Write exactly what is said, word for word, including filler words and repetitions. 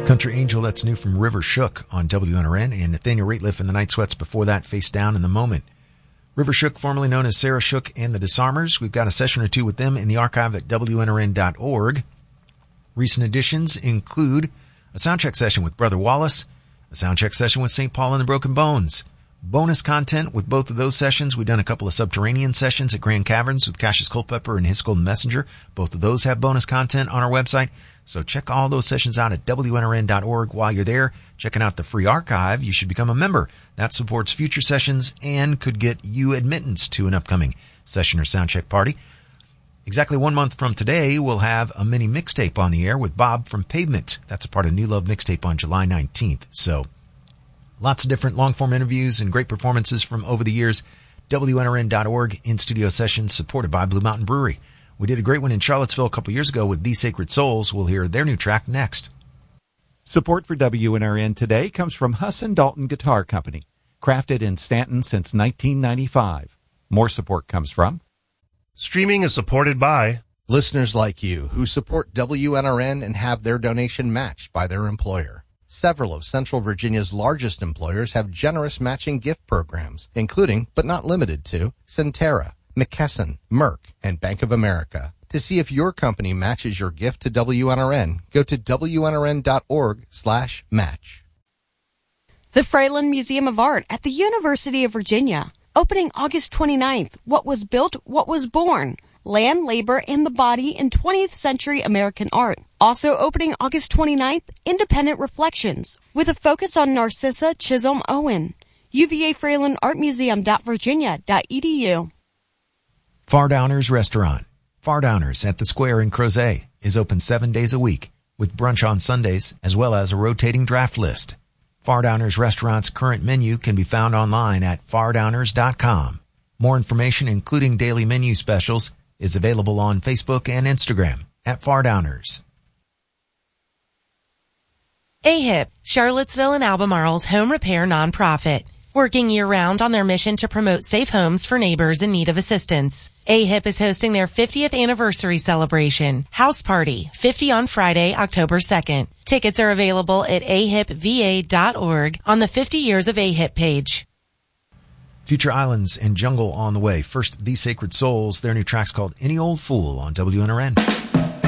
Country Angel, that's new from River Shook on W N R N, and Nathaniel Rateliff and the Night Sweats before that, Face Down in the Moment. River Shook, formerly known as Sarah Shook and the Disarmers. We've got a session or two with them in the archive at W N R N dot org. Recent additions include a soundcheck session with Brother Wallace, a soundcheck session with Saint Paul and the Broken Bones. Bonus content with both of those sessions. We've done a couple of Subterranean sessions at Grand Caverns with Cassius Culpepper and His Golden Messenger. Both of those have bonus content on our website. So check all those sessions out at W N R N dot org. While you're there, checking out the free archive, you should become a member. That supports future sessions and could get you admittance to an upcoming session or soundcheck party. Exactly one month from today, we'll have a mini mixtape on the air with Bob from Pavement. That's a part of New Love Mixtape on July nineteenth. So lots of different long-form interviews and great performances from over the years. W N R N dot org in-studio sessions supported by Blue Mountain Brewery. We did a great one in Charlottesville a couple years ago with The Sacred Souls. We'll hear their new track next. Support for W N R N today comes from Husson Dalton Guitar Company, crafted in Stanton since nineteen ninety-five. More support comes from... Streaming is supported by... listeners like you who support W N R N and have their donation matched by their employer. Several of Central Virginia's largest employers have generous matching gift programs, including, but not limited to, Centera, McKesson, Merck, and Bank of America. To see if your company matches your gift to W N R N, go to W N R N dot org slash match. The Fralin Museum of Art at the University of Virginia. Opening August twenty-ninth. What was built, what was born? Land, Labor, and the Body in twentieth Century American Art. Also opening August twenty-ninth, Independent Reflections, with a focus on Narcissa Chisholm Owen. U V A Fralin Art Museum dot virginia dot e d u. Fardowners Restaurant. Fardowners at the Square in Crozet is open seven days a week with brunch on Sundays as well as a rotating draft list. Fardowners Restaurant's current menu can be found online at fardowners dot com. More information, including daily menu specials, is available on Facebook and Instagram at Fardowners. A H I P, Charlottesville and Albemarle's home repair nonprofit, working year-round on their mission to promote safe homes for neighbors in need of assistance. A H I P is hosting their fiftieth anniversary celebration, House Party, fifty on Friday, October second. Tickets are available at a h i p v a dot org on the fifty years of A H I P page. Future Islands and Jungle on the way. First, The Sacred Souls. Their new track's called Any Old Fool on W N R N.